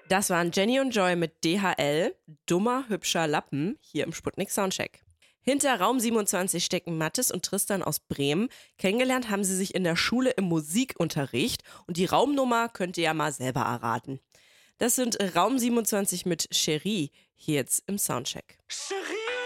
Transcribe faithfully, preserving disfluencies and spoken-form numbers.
Das waren Jenny und Joy mit D H L, dummer, hübscher Lappen, hier im Sputnik Soundcheck. Hinter Raum siebenundzwanzig stecken Mathis und Tristan aus Bremen. Kennengelernt haben sie sich in der Schule im Musikunterricht und die Raumnummer könnt ihr ja mal selber erraten. Das sind Raum siebenundzwanzig mit Cherie, hier jetzt im Soundcheck. Cherie!